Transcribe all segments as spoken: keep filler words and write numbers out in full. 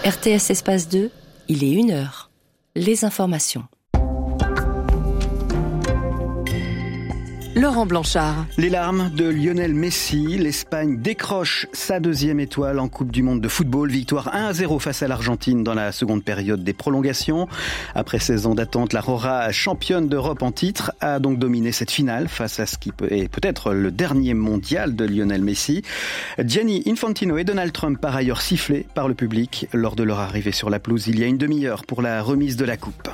R T S Espace deux, il est une heure. Les informations. Laurent Blanchard. Les larmes de Lionel Messi. L'Espagne décroche sa deuxième étoile en Coupe du Monde de football. Victoire un à zéro face à l'Argentine dans la seconde période des prolongations. Après seize ans d'attente, la Rora, championne d'Europe en titre, a donc dominé cette finale face à ce qui est peut-être le dernier mondial de Lionel Messi. Gianni Infantino et Donald Trump, par ailleurs sifflés par le public lors de leur arrivée sur la pelouse il y a une demi-heure pour la remise de la coupe.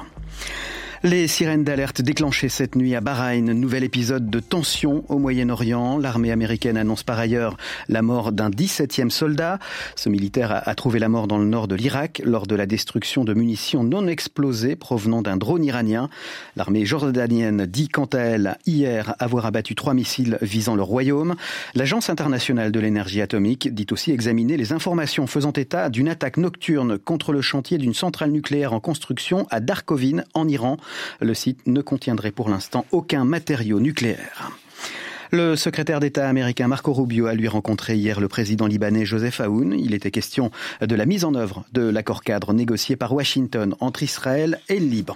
Les sirènes d'alerte déclenchées cette nuit à Bahreïn. Nouvel épisode de tension au Moyen-Orient. L'armée américaine annonce par ailleurs la mort d'un dix-septième soldat. Ce militaire a, a trouvé la mort dans le nord de l'Irak lors de la destruction de munitions non explosées provenant d'un drone iranien. L'armée jordanienne dit quant à elle hier avoir abattu trois missiles visant le royaume. L'Agence internationale de l'énergie atomique dit aussi examiner les informations faisant état d'une attaque nocturne contre le chantier d'une centrale nucléaire en construction à Darkovine en Iran. Le site ne contiendrait pour l'instant aucun matériau nucléaire. Le secrétaire d'État américain Marco Rubio a lui rencontré hier le président libanais Joseph Aoun. Il était question de la mise en œuvre de l'accord cadre négocié par Washington entre Israël et le Liban.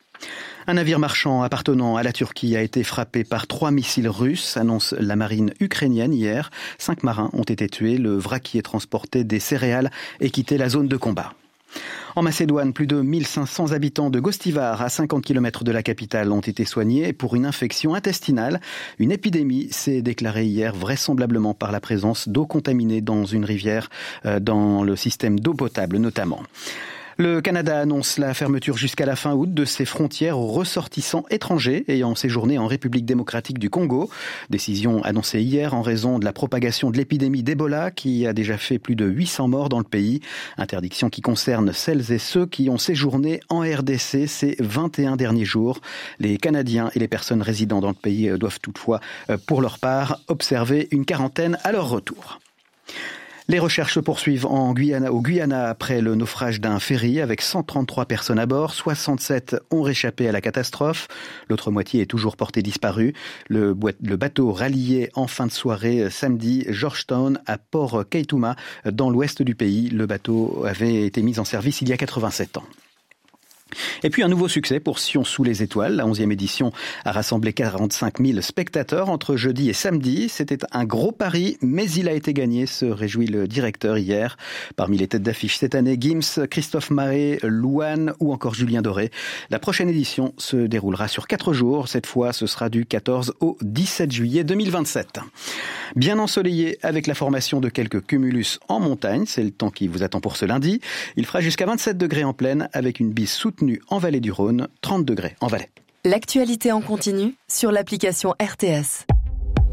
Un navire marchand appartenant à la Turquie a été frappé par trois missiles russes, annonce la marine ukrainienne hier. Cinq marins ont été tués. Le vraquier transportait des céréales et quittait la zone de combat. En Macédoine, plus de mille cinq cents habitants de Gostivar, à cinquante kilomètres de la capitale, ont été soignés pour une infection intestinale. Une épidémie s'est déclarée hier, vraisemblablement par la présence d'eau contaminée dans une rivière, dans le système d'eau potable notamment. Le Canada annonce la fermeture jusqu'à la fin août de ses frontières aux ressortissants étrangers ayant séjourné en République démocratique du Congo. Décision annoncée hier en raison de la propagation de l'épidémie d'Ebola qui a déjà fait plus de huit cents morts dans le pays. Interdiction qui concerne celles et ceux qui ont séjourné en R D C ces vingt et un derniers jours. Les Canadiens et les personnes résidant dans le pays doivent toutefois, pour leur part, observer une quarantaine à leur retour. Les recherches se poursuivent en Guyana, au Guyana après le naufrage d'un ferry avec cent trente-trois personnes à bord. soixante-sept ont réchappé à la catastrophe. L'autre moitié est toujours portée disparue. Le, le bateau ralliait en fin de soirée samedi Georgetown à Port Kaituma dans l'ouest du pays. Le bateau avait été mis en service il y a quatre-vingt-sept ans. Et puis un nouveau succès pour Sion sous les étoiles. La onzième édition a rassemblé quarante-cinq mille spectateurs entre jeudi et samedi. C'était un gros pari, mais il a été gagné, se réjouit le directeur hier. Parmi les têtes d'affiche cette année, Gims, Christophe Maé, Louane ou encore Julien Doré. La prochaine édition se déroulera sur quatre jours. Cette fois, ce sera du quatorze au dix-sept juillet deux mille vingt-sept. Bien ensoleillé avec la formation de quelques cumulus en montagne. C'est le temps qui vous attend pour ce lundi. Il fera jusqu'à vingt-sept degrés en plaine avec une bise soutenue en vallée du Rhône, trente degrés en Valais. L'actualité en continu sur l'application R T S.